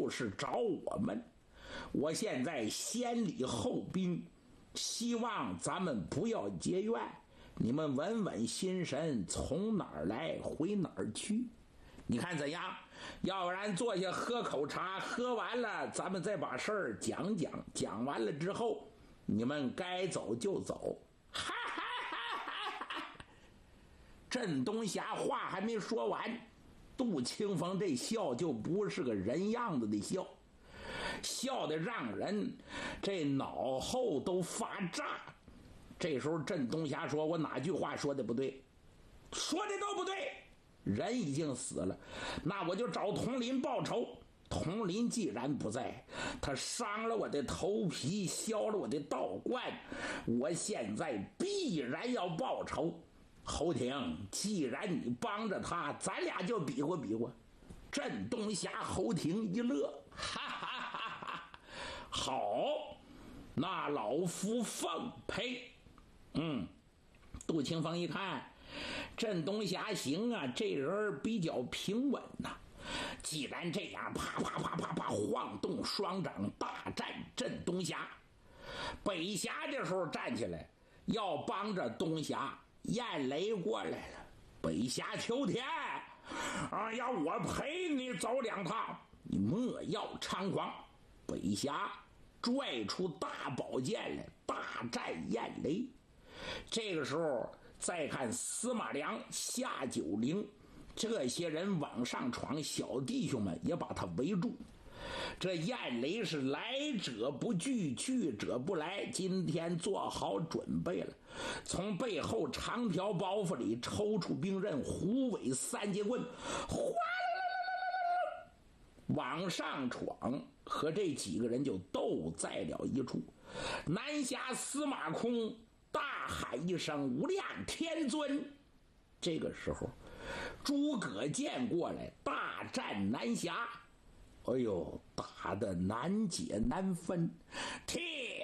就是找我们。我现在先礼后兵，希望咱们不要结怨，你们稳稳心神，从哪儿来回哪儿去。你看怎样？要不然坐下喝口茶，喝完了咱们再把事儿讲讲，讲完了之后你们该走就走。哈哈哈哈哈！镇东霞话还没说完，杜清风这笑就不是个人样子的笑，笑得让人这脑后都发炸。这时候镇东霞说：“我哪句话说的不对？说的都不对。人已经死了，那我就找佟林报仇。佟林既然不在，他伤了我的头皮，削了我的道观，我现在必然要报仇。侯廷，既然你帮着他，咱俩就比划比划。”镇东霞、侯廷一乐，哈哈哈哈！好，那老夫奉陪。杜清风一看，镇东霞行啊，这人比较平稳呐。既然这样，啪啪啪啪啪，晃动双掌大战镇东霞。北霞这时候站起来，要帮着东霞。燕雷过来了，北霞求天要我陪你走2趟，你莫要猖狂。北霞拽出大宝剑来，大战燕雷。这个时候再看司马良、夏九龄这些人往上闯，小弟兄们也把他围住。这燕雷是来者不拒，拒者不来，今天做好准备了，从背后长条包袱里抽出兵刃，虎尾3节棍，哗啦啦啦啦啦啦，往上闯，和这几个人就斗在了一处。南侠司马空大喊一声：“无量天尊！”这个时候诸葛健过来大战南侠，哎呦，打得难解难分，听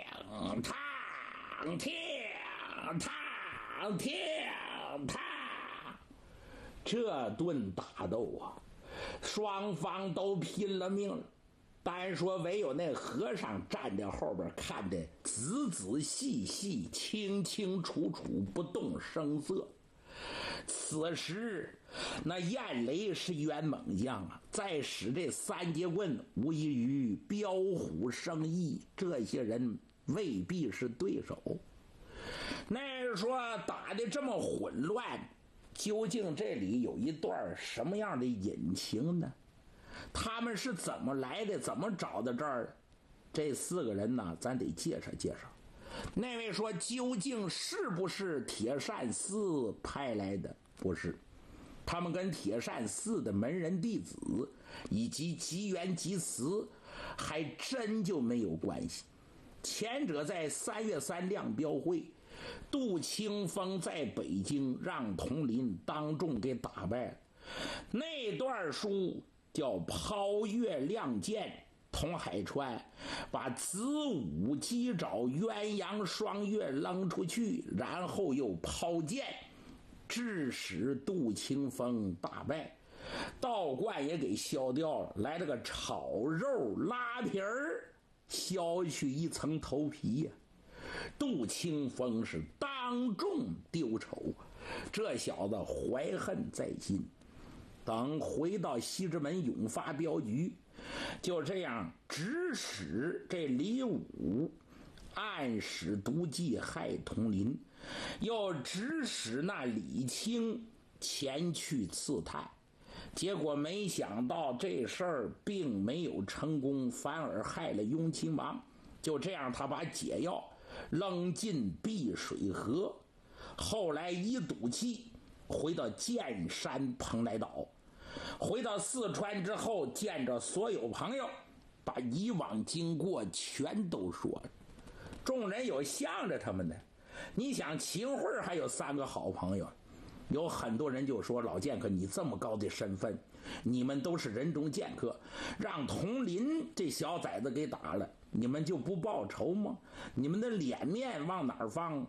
堂听堂听堂，这顿打斗啊，双方都拼了命了。单说唯有那和尚站在后边看得仔仔细细，清清楚楚，不动声色。此时那燕雷是员猛将啊，再使这3节棍，无异于彪虎生翼，这些人未必是对手。那说打得这么混乱，究竟这里有一段什么样的隐情呢？他们是怎么来的，怎么找到这儿？这4个人呢，咱得介绍介绍。那位说，究竟是不是铁扇寺派来的？不是，他们跟铁扇寺的门人弟子以及吉元吉祠还真就没有关系。前者在3月3亮标会，杜清风在北京让佟林当众给打败了。那段书叫抛月亮剑，佟海川把子午鸡爪鸳鸯双月扔出去，然后又抛剑，致使杜清风大败。道观也给削掉了，来了个炒肉拉皮儿，削去一层头皮呀。杜清风是当众丢丑，这小子怀恨在心。等回到西直门永发镖局，就这样指使这李武暗使毒计害佟林，又指使那李清前去刺探。结果没想到这事儿并没有成功，反而害了雍亲王。就这样他把解药扔进碧水河，后来一赌气回到剑山蓬莱岛。回到四川之后，见着所有朋友，把以往经过全都说了。众人有向着他们的，你想秦桧还有3个好朋友，有很多人就说，老剑客你这么高的身份，你们都是人中剑客，让佟林这小崽子给打了，你们就不报仇吗？你们的脸面往哪儿放？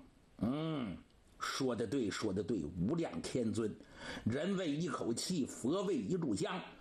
说得对，说得对，无量天尊，人为一口气，佛为一炷香，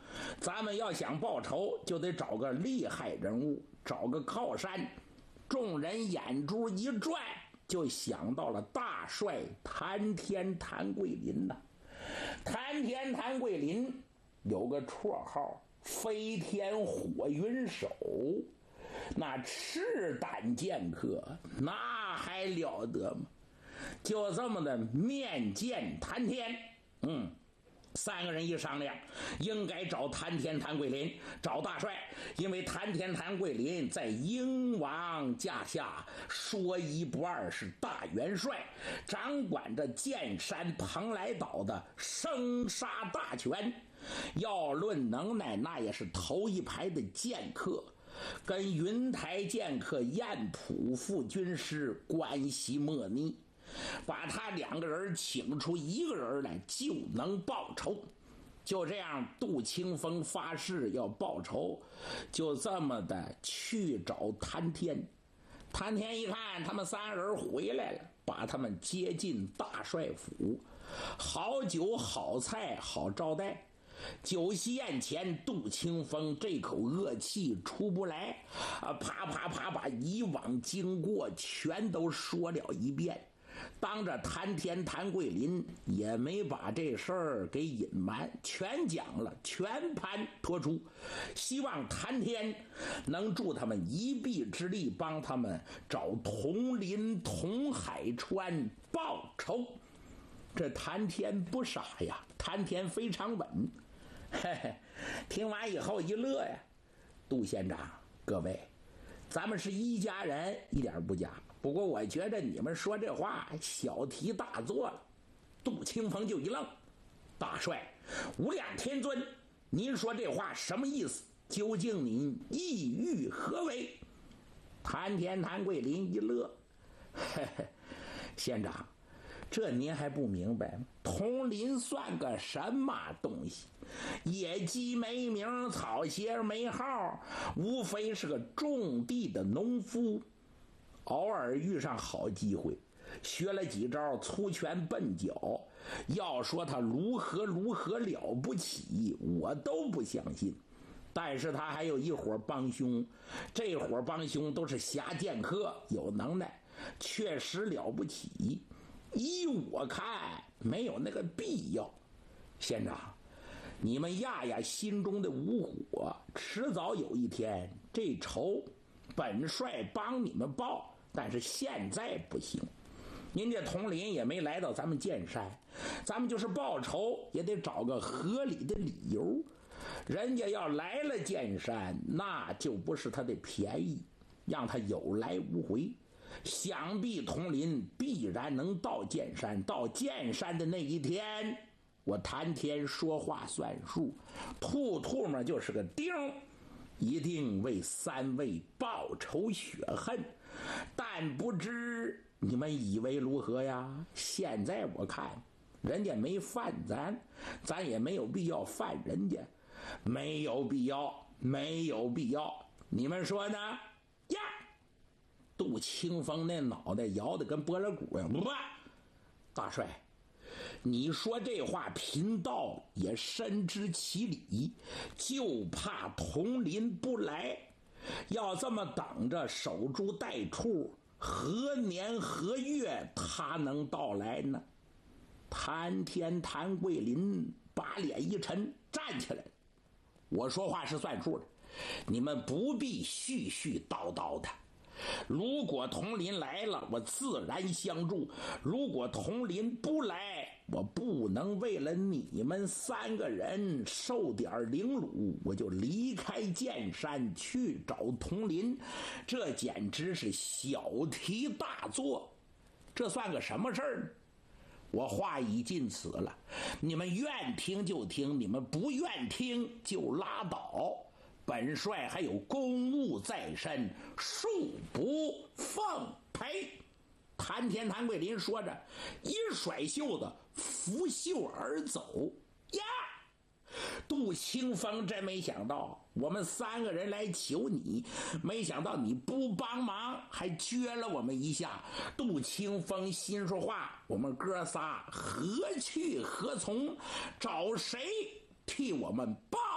咱们要想报仇，就得找个厉害人物，找个靠山。众人眼珠一转，就想到了大帅谭天谭桂林呐。谭天谭桂林有个绰号飞天火云手，那赤胆剑客那还了得吗？就这么的面见谭天，三个人一商量，应该找谭天谭桂林，找大帅，因为谭天谭桂林在英王驾下说一不二，是大元帅，掌管着剑山蓬莱岛的生杀大权。要论能耐，那也是头一排的剑客，跟云台剑客燕普副军师关系莫逆。把他两个人请出一个人来，就能报仇。就这样，杜清风发誓要报仇，就这么的去找谭天。谭天一看他们三人回来了，把他们接进大帅府，好酒好菜好招待。酒席宴前，杜清风这口恶气出不来，啪啪啪把以往经过全都说了一遍。当着谭天谭桂林也没把这事儿给隐瞒，全讲了，全盘托出，希望谭天能助他们一臂之力，帮他们找佟林佟海川报仇。这谭天不傻呀，谭天非常稳。嘿嘿，听完以后一乐呀。杜县长，各位，咱们是一家人，一点不假。不过我觉得你们说这话小题大做了。杜清风就一愣，大帅，无量天尊，您说这话什么意思？究竟您意欲何为？谭天谭桂林一乐，嘿嘿，县长，这您还不明白吗？佟林算个什么东西？野鸡没名，草鞋没号，无非是个种地的农夫，偶尔遇上好机会，学了几招粗拳笨脚，要说他如何了不起，我都不相信。但是他还有一伙帮凶，这伙帮凶都是侠剑客，有能耐，确实了不起。依我看，没有那个必要。县长，你们压压心中的无火，迟早有一天，这仇本帅帮你们报，但是现在不行。您这佟林也没来到咱们剑山，咱们就是报仇也得找个合理的理由。人家要来了剑山，那就不是他的便宜，让他有来无回。想必佟林必然能到剑山，到剑山的那一天，我谭天说话算数，兔嘛就是个钉，一定为三位报仇雪恨。但不知你们以为如何呀？现在我看人家没犯咱也没有必要犯人家，没有必要，你们说呢？呀！杜清风那脑袋摇得跟拨了鼓一样。大帅，你说这话贫道也深知其理，就怕佟林不来，要这么等着守株待兔，何年何月他能到来呢？谭天谭桂林把脸一沉，站起来，我说话是算数的，你们不必絮絮叨叨的。如果佟林来了，我自然相助；如果佟林不来，我不能为了你们三个人受点凌辱，我就离开剑山去找佟林。这简直是小题大做，这算个什么事儿呢？我话已尽此了，你们愿听就听，你们不愿听就拉倒。本帅还有公务在身，恕不奉陪。谭天谭桂林说着，一甩袖子，拂袖而走。呀！杜清风真没想到，我们三个人来求你，没想到你不帮忙，还撅了我们一下。杜清风心说话，我们哥仨何去何从？找谁替我们报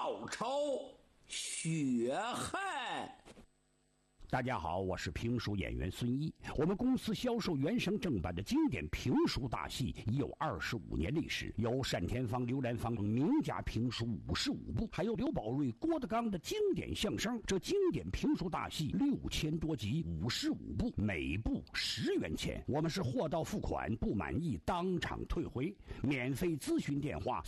报仇雪恨。 大家好，我是评书演员孙一。我们公司销售原声正版的经典评书大戏已有25年历史，有单田芳、刘兰芳名家评书55部，还有刘宝瑞、郭德纲的经典相声。这经典评书大戏6000多集，55部，每部10元钱。我们是货到付款，不满意当场退回。免费咨询电话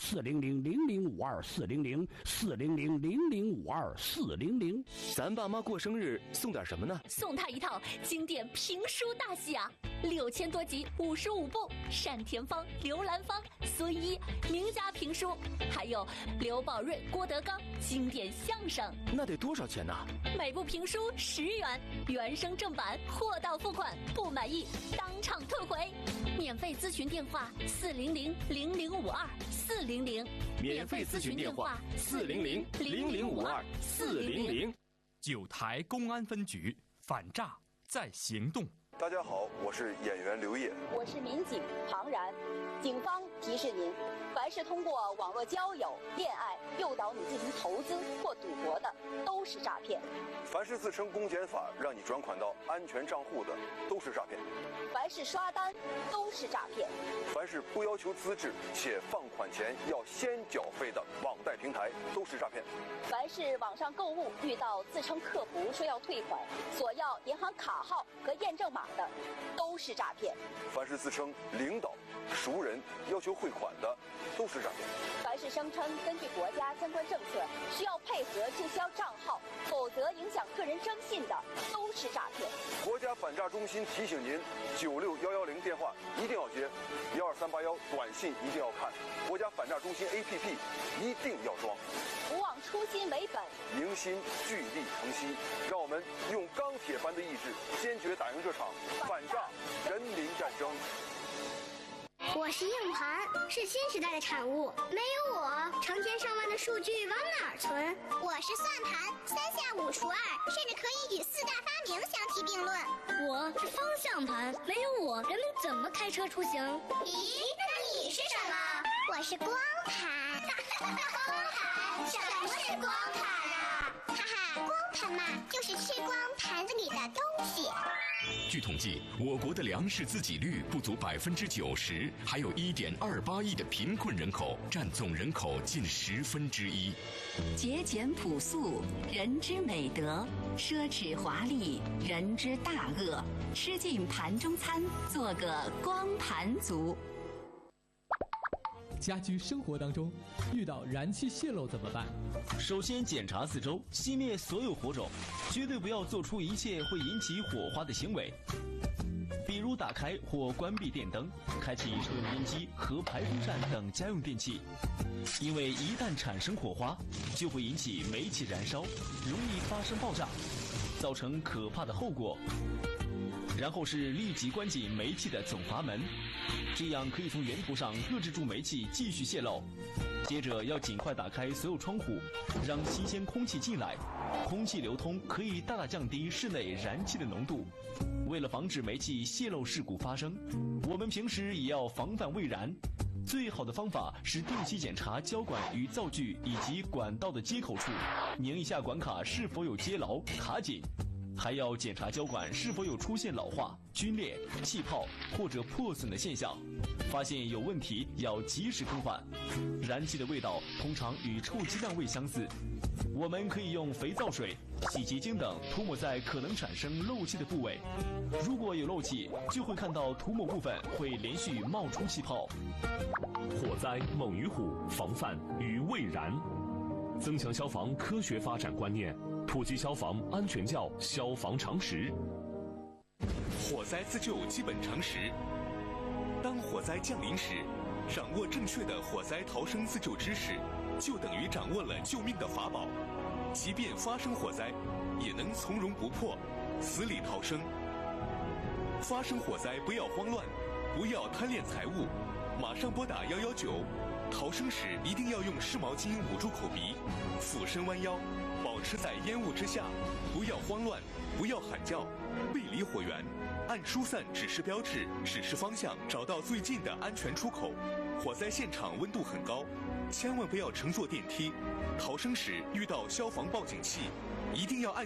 400-0052-400，400-0052-400。 咱爸妈过生日送点什么呢？ 送他一套经典评书大戏啊，6000多集，55部，单田芳、刘兰芳、孙一名家评书，还有刘宝瑞、郭德纲经典相声。 那得多少钱呢？ 每部评书10元，原声正版，货到付款，不满意当场退回。免费咨询电话400-0052-400， 免费咨询电话400-0052-400。 9台公安分局反诈在行动。 大家好，我是演员刘烨。 我是民警庞然。警方提示您，凡是通过网络交友、恋爱诱导你进行投资或赌博的，都是诈骗。 凡是自称公检法让你转款到安全账户的，都是诈骗。 凡是刷单，都是诈骗。 凡是不要求资质且放款前要先缴费的网贷平台，都是诈骗。 凡是网上购物遇到自称客服说要退款，索要银行卡号和验证码的，都是诈骗。 凡是自称领导、熟人要求汇款的，都是诈骗。 凡是声称根据国家相关政策需要配合注销账号，否则影响个人征信的，都是诈骗。 国家反诈中心提醒您，96110电话一定要接，12381短信一定要看，国家反诈中心 APP 一定要装。 不忘初心为本， 凝心聚力成溪，让我们用钢铁般的意志，坚决打赢这场反诈人民战争。 我是硬盘，是新时代的产物。没有我，成千上万的数据往哪儿存？我是算盘，3下5除2，甚至可以与4大发明相提并论。 我是方向盘，没有我，人们怎么开车出行？ 咦，那你是什么？我是光盘。光盘？什么是光盘啊？哈哈，光盘嘛，就是吃光盘子里的东西。 据统计，我国的粮食自给率不足90%，还有1.28亿的贫困人口，占总人口近1/10。 节俭朴素，人之美德；奢侈华丽，人之大恶。吃尽盘中餐，做个光盘族。 家居生活当中遇到燃气泄漏怎么办？ 首先检查四周，熄灭所有火种，绝对不要做出一切会引起火花的行为，比如打开或关闭电灯，开启抽油烟机和排风扇等家用电器，因为一旦产生火花，就会引起煤气燃烧，容易发生爆炸，造成可怕的后果。然后是立即关紧煤气的总阀门，这样可以从源头上遏制住煤气继续泄漏。接着要尽快打开所有窗户，让新鲜空气进来，空气流通可以大大降低室内燃气的浓度。为了防止煤气泄漏事故发生，我们平时也要防范未燃。最好的方法是定期检查胶管与灶具以及管道的接口处，拧一下管卡是否有接牢、卡紧。还要检查胶管是否有出现老化、皲裂、气泡或者破损的现象，发现有问题要及时更换。燃气的味道通常与臭鸡蛋味相似，我们可以用肥皂水、洗洁精等涂抹在可能产生漏气的部位，如果有漏气，就会看到涂抹部分会连续冒出气泡。 火灾猛于虎，防范于未然。增强消防科学发展观念，普及消防安全教消防常识。 火灾自救基本常识。当火灾降临时，掌握正确的火灾逃生自救知识，就等于掌握了救命的法宝。即便发生火灾，也能从容不迫，死里逃生。发生火灾不要慌乱，不要贪恋财物，马上拨打119。逃生时一定要用湿毛巾捂住口鼻，俯身弯腰，保持在烟雾之下，不要慌乱，不要喊叫，背离火源，按疏散指示标志指示方向，找到最近的安全出口。火灾现场温度很高， 千万不要乘坐电梯，逃生时遇到消防报警器，一定要按